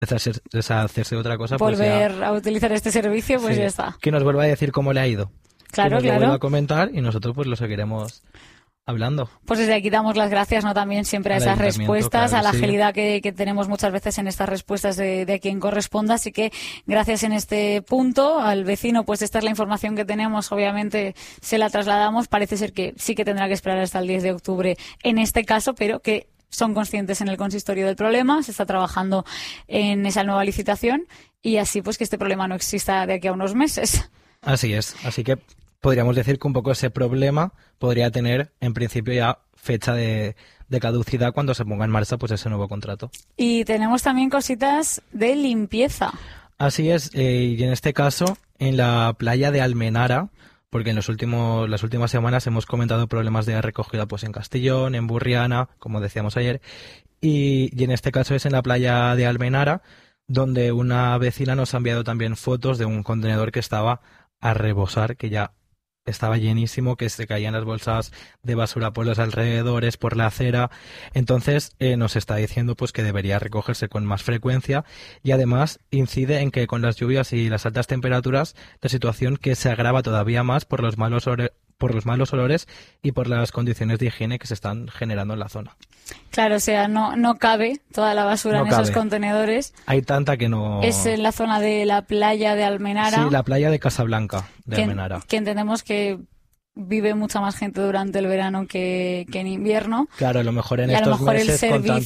deshacerse de otra cosa, volver a utilizar este servicio, pues ya está. Que nos vuelva a decir cómo le ha ido. Claro, que nos lo vuelva a comentar y nosotros pues lo seguiremos hablando. Pues desde aquí damos las gracias, ¿no? También siempre a esas respuestas, a la agilidad que tenemos muchas veces en estas respuestas de quien corresponda. Así que gracias en este punto al vecino, pues esta es la información que tenemos. Obviamente se la trasladamos. Parece ser que sí que tendrá que esperar hasta el 10 de octubre en este caso, pero que son conscientes en el consistorio del problema. Se está trabajando en esa nueva licitación y así pues que este problema no exista de aquí a unos meses. Así es. Así que podríamos decir que un poco ese problema podría tener, en principio, ya fecha de caducidad cuando se ponga en marcha pues ese nuevo contrato. Y tenemos también cositas de limpieza. Así es, y en este caso, en la playa de Almenara, porque en las últimas semanas hemos comentado problemas de recogida pues en Castellón, en Burriana, como decíamos ayer, y en este caso es en la playa de Almenara, donde una vecina nos ha enviado también fotos de un contenedor que estaba a rebosar, que ya estaba llenísimo, que se caían las bolsas de basura por los alrededores, por la acera. Entonces nos está diciendo pues que debería recogerse con más frecuencia y además incide en que con las lluvias y las altas temperaturas la situación que se agrava todavía más por los malos olores y por las condiciones de higiene que se están generando en la zona. Claro, o sea, no cabe toda la basura en esos contenedores. Hay tanta que no... Es en la zona de la playa de Almenara. Sí, la playa de Casablanca de Almenara. Que entendemos que vive mucha más gente durante el verano que en invierno. Claro, a lo mejor en estos meses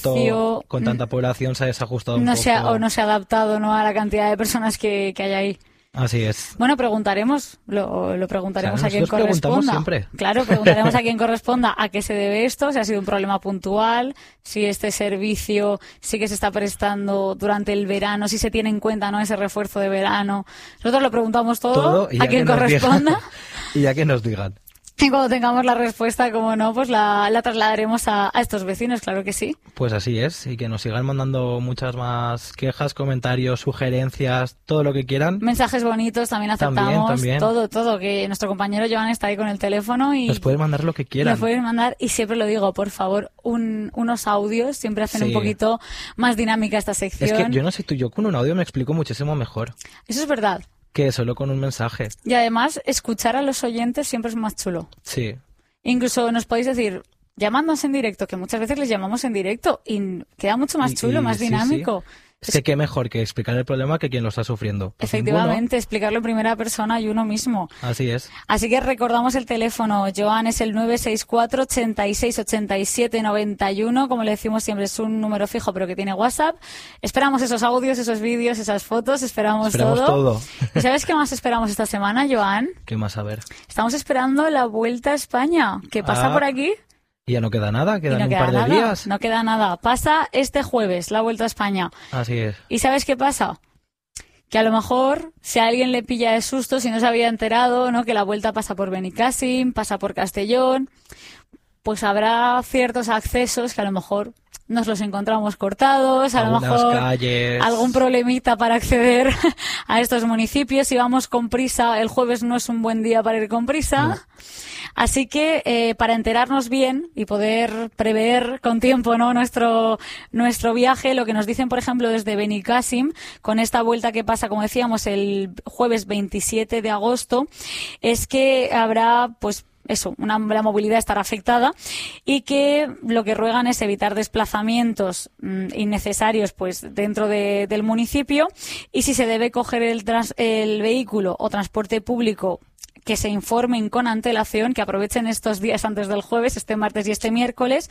con tanta población se ha desajustado un poco. No se ha adaptado, ¿no?, a la cantidad de personas que hay ahí. Así es. Bueno, preguntaremos, lo preguntaremos a quien corresponda. Preguntamos siempre. Claro, preguntaremos a quien corresponda a qué se debe esto, si ha sido un problema puntual, si este servicio sí que se está prestando durante el verano, si se tiene en cuenta, ¿no?, ese refuerzo de verano. Nosotros lo preguntamos todo a quien corresponda. Y ya que nos digan. Y cuando tengamos la respuesta, como no, pues la trasladaremos a estos vecinos, claro que sí. Pues así es, y que nos sigan mandando muchas más quejas, comentarios, sugerencias, todo lo que quieran. Mensajes bonitos también aceptamos, también. Todo, que nuestro compañero Joan está ahí con el teléfono y... Nos pueden mandar lo que quieran. Nos pueden mandar, y siempre lo digo, por favor, unos audios, siempre hacen un poquito más dinámica esta sección. Es que yo no sé tú, yo con un audio me explico muchísimo mejor. Eso es verdad. Que solo con un mensaje. Y además, escuchar a los oyentes siempre es más chulo. Sí. Incluso nos podéis decir, llamadnos en directo, que muchas veces les llamamos en directo y queda mucho más chulo, más dinámico. Sí. Es que qué mejor que explicar el problema que quien lo está sufriendo. Pues efectivamente, ninguno. explicarlo en primera persona y uno mismo. Así es. Así que recordamos el teléfono, Joan, es el 964 86 87 91, como le decimos siempre, es un número fijo pero que tiene WhatsApp. Esperamos esos audios, esos vídeos, esas fotos, esperamos todo. ¿Y sabes qué más esperamos esta semana, Joan? ¿Qué más? A ver. Estamos esperando la Vuelta a España, que pasa por aquí. Y ya no queda nada, quedan un par de días. No queda nada. Pasa este jueves la Vuelta a España. Así es. ¿Y sabes qué pasa? Que a lo mejor, si a alguien le pilla de susto, si no se había enterado, ¿no?, que la Vuelta pasa por Benicàssim, pasa por Castellón, pues habrá ciertos accesos que a lo mejor nos los encontramos cortados, a lo mejor calles. Algún problemita para acceder a estos municipios. Si vamos con prisa, el jueves no es un buen día para ir con prisa. No. Así que para enterarnos bien y poder prever con tiempo, ¿no?, nuestro viaje, lo que nos dicen, por ejemplo, desde Benicàssim, con esta vuelta que pasa, como decíamos, el jueves 27 de agosto, es que habrá, pues, la movilidad estará afectada y que lo que ruegan es evitar desplazamientos innecesarios pues dentro del municipio, y si se debe coger el vehículo o transporte público, que se informen con antelación, que aprovechen estos días antes del jueves, este martes y este miércoles,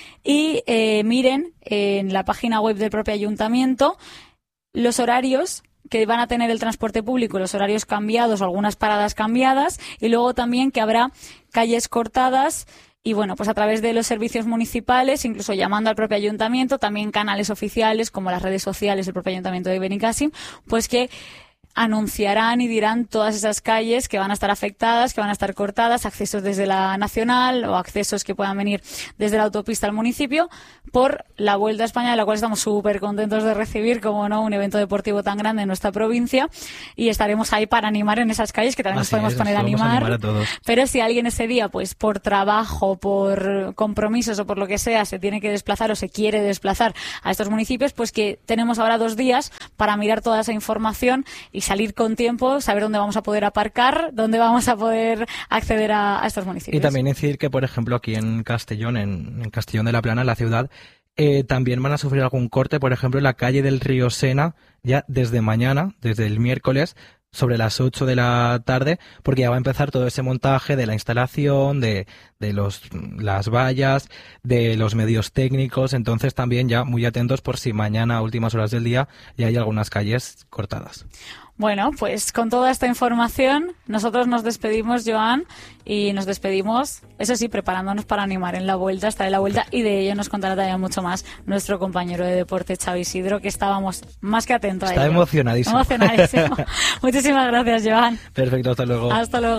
y miren en la página web del propio ayuntamiento los horarios que van a tener el transporte público, los horarios cambiados o algunas paradas cambiadas, y luego también que habrá calles cortadas. Y bueno, pues a través de los servicios municipales, incluso llamando al propio ayuntamiento, también canales oficiales como las redes sociales del propio ayuntamiento de Benicàssim, pues que anunciarán y dirán todas esas calles que van a estar afectadas, que van a estar cortadas, accesos desde la nacional o accesos que puedan venir desde la autopista al municipio por la Vuelta a España, de la cual estamos súper contentos de recibir, como no, un evento deportivo tan grande en nuestra provincia, y estaremos ahí para animar en esas calles, que también nos podemos poner a animar a todos. Pero si alguien ese día, pues por trabajo, por compromisos o por lo que sea, se tiene que desplazar o se quiere desplazar a estos municipios, pues que tenemos ahora 2 días para mirar toda esa información y salir con tiempo, saber dónde vamos a poder aparcar, dónde vamos a poder acceder a estos municipios. Y también decir que, por ejemplo, aquí en Castellón, en Castellón de la Plana, en la ciudad, también van a sufrir algún corte, por ejemplo, en la calle del Río Sena, ya desde mañana, desde el miércoles, sobre las 8 de la tarde, porque ya va a empezar todo ese montaje de la instalación, de las vallas, de los medios técnicos. Entonces también ya muy atentos por si mañana a últimas horas del día ya hay algunas calles cortadas. Bueno, pues con toda esta información nosotros nos despedimos, Joan, y nos despedimos, eso sí, preparándonos para animar en la vuelta, estar en la vuelta, y de ello nos contará también mucho más nuestro compañero de deporte, Xavi Isidro, que estábamos más que atentos a ello. Está emocionadísimo. Emocionadísimo. Muchísimas gracias, Joan. Perfecto, hasta luego. Hasta luego.